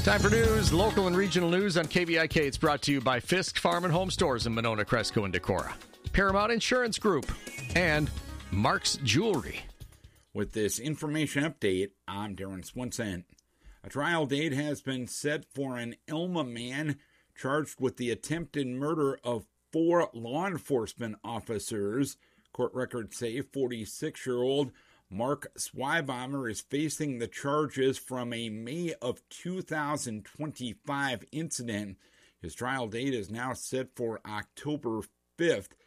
Time for news, local and regional news on KVIK. It's brought to you by Fisk Farm and Home Stores in Monona, Cresco, and Decorah, Paramount Insurance Group, and Mark's Jewelry. With this information update, I'm Darren Swinson. A trial date has been set for an Elma man charged with the attempted murder of 4 law enforcement officers. Court records say 46-year-old Mark Swibommer is facing the charges from a May of 2025 incident. His trial date is now set for October 5th.